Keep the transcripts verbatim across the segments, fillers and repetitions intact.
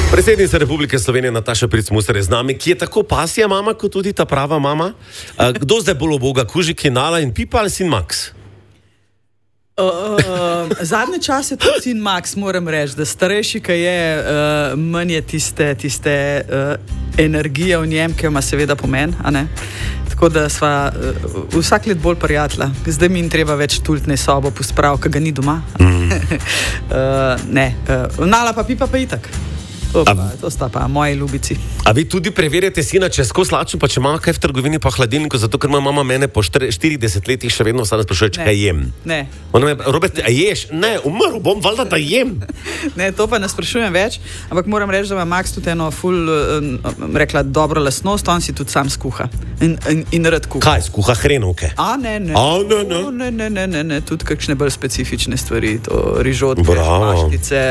Predsednica Republike Slovenije Nataša Pirc Musar je z nami, ki je tako pasja mama, kot tudi ta prava mama. Uh, kdo zdaj bolj oboga, Kužik, Nala in Pipa ali sin Max? Uh, uh, zadnje čase tudi sin Max, moram reči, da starejši, ki je, uh, manj je tiste, tiste uh, energije v njem, ki ima seveda pomen, a ne? Tako da sva uh, vsak let bolj prijatelja. Zdaj mi ni treba več tultne sobo posprav, ki ga ni doma. Mm. uh, ne, uh, Nala pa Pipa pa itak. To, pa, to sta pa moji ljubici. A vi tudi preverjate sina, če je skozi lačen, pa če ima kaj v trgovini pa hladilniku, zato ker moja mama mene po štirideset letih še vedno vsaj sprašuje, če kaj jem. Ne. Me, Robert, a ješ? Ne, umrl bom, valjda da jem. Ne, to pa ne sprašujem več, ampak moram reči, da ima Max tudi eno ful, rekla, dobro lastnost, on si tudi sam skuha. In, in, in rad kuha. Kaj, skuha hrenovke? A, ne, ne. A, ne, ne. O, ne, ne, ne, ne, ne, tudi kakšne bolj specifične stvari, to rižotke, maštice,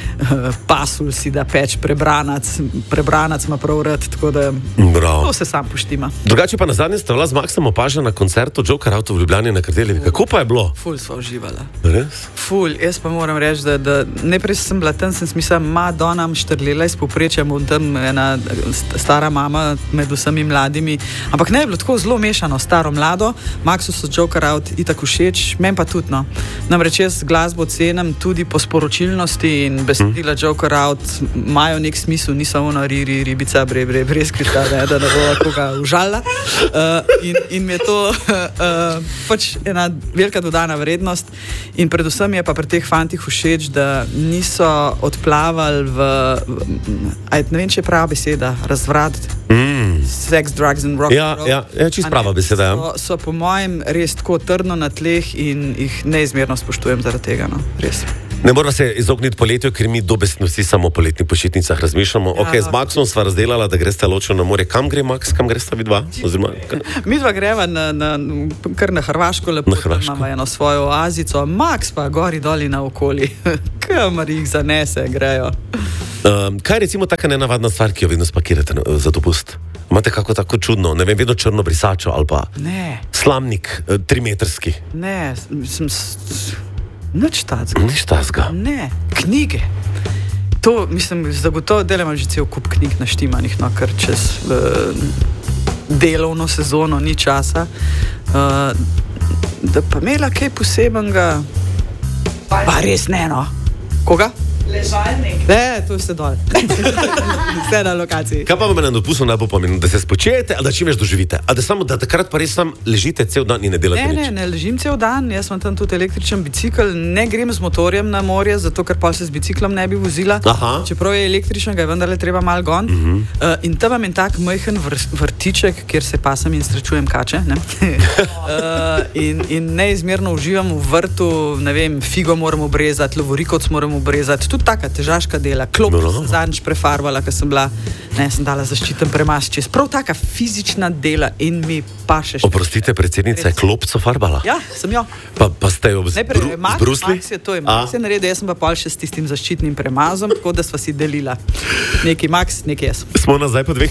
pasul si da peč, prebranac, prebranac ima prav rad, tako da Bravo. To se sam poštima. Drugače pa na zadnje ste bila z Maxom opažena na koncertu Joker Auto v Ljubljani na Kardeljevi. Kako pa je bilo? Ful sva uživala. Res? Ful, jaz pa moram reči, da, da najprej sem bila tam, sem smisla, Madonna štrlela iz povprečja, bom tam ena stara mama med vsemi mladimi, ampak ne je bilo tako zelo mešano, staro, mlado. Maxu so Joker Out itak všeč, men pa tudi, no. Namreč jaz glasbo cenim tudi po sporočilnosti in besedila hmm. Joker Out imajo nek smisel, niso ono ri, ri, ribica, bre, bre, breskvica, ne, da ne bo koga užalila. Uh, in, in mi je to uh, pač ena velika dodana vrednost in predvsem je pa pri teh fantih všeč, da niso odplavali v, v aj, ne vem, če je prava beseda, razvrat, mm. sex, drugs and rock. Ja, ja, ja, čist prava beseda. So, so po mojem res tako trdno na tleh in jih neizmerno spoštujem zaradi tega, no, res. Ne moramo se izogniti poletju, ker mi dobesedno vsi samo po letnih počitnicah razmišljamo. Ja, ok, z Maxom sva razdelala, da greste ločeno na more. Kam gre Max, kam gresta vidva? Oziroma, mi dva greva na, na, kar na Hrvaško, lepo, na Hrvaško. Imamo eno svojo oazico, Max pa gori doli na okoli, kamar jih zanese, grejo. Um, kaj je recimo taka nenavadna stvar, ki jo vedno spakirate za dopust? Imate kako tako čudno, ne vem, vedno črno brisačo ali pa ne. Slamnik, trimetrski? Ne, sem... Nič tacga. Nič tacga? Ne, knjige. To, mislim, zagotovo delam že cel kup knjig naštimanih, no, ker čez uh, delovno sezono ni časa. Uh, da pa imela kaj posebenega, pa res ne, no. Koga? Ležalnik. Ne, to ste dol. Vse na lokaciji. Kaj pa vam je na dopustu najbolj pomembno? Da se spočijete, ali da čim več doživite? A da samo, da takrat pa res tam ležite cel dan in ne delate ne, nič? Ne, ne, ne ležim cel dan. Jaz imam tam tudi električen bicikl. Ne grem z motorjem na morje, zato ker pa se z biciklom ne bi vozila. Aha. Čeprav je električen, ga je vendarle treba malo gon. Uh-huh. Uh, in tam imam en tak majhen vr- vrtiček, kjer se pasam in srečujem kače. Ne? uh, in, in neizmerno uživam v vrtu, ne vem, figo moram obrezati, lovorikoc moram obrezati. Tudi taka težaška dela, klop no. sem zadnjič prefarvala, ker sem bila, ne, sem dala zaščiten premaz čez. Prav taka fizična dela in mi pa še... Oprostite, predsednica je klopco farbala? Ja, sem jo. Pa, pa ste jo zbru, zbrusli? Max je to, je Max je naredil, jaz sem pa pol še s tistim zaščitnim premazom, tako da sva si delila. Neki Max, neki jaz. Smo nazaj po dveh